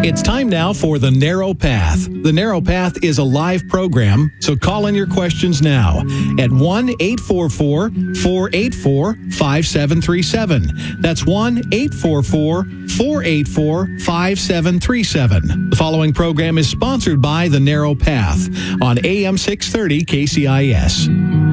It's time now for The Narrow Path. The Narrow Path is a live program, so call in your questions now at 1-844-484-5737. That's 1-844-484-5737. The following program is sponsored by The Narrow Path on AM 630 KCIS.